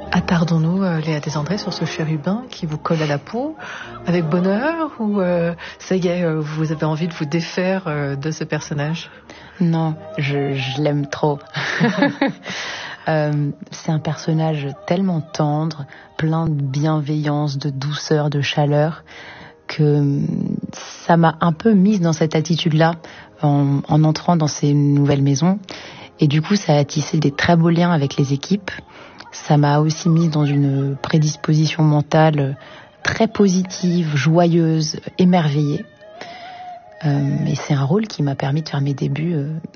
Attardons-nous, Léa Desandré, sur ce chérubin qui vous colle à la peau avec bonheur ou ça y est, vous avez envie de vous défaire de ce personnage? Non, je l'aime trop. C'est un personnage tellement tendre, plein de bienveillance, de douceur, de chaleur, que ça m'a un peu mise dans cette attitude-là en entrant dans ces nouvelles maisons. Et du coup, ça a tissé des très beaux liens avec les équipes. Ça m'a aussi mise dans une prédisposition mentale très positive, joyeuse, émerveillée. Et c'est un rôle qui m'a permis de faire mes débuts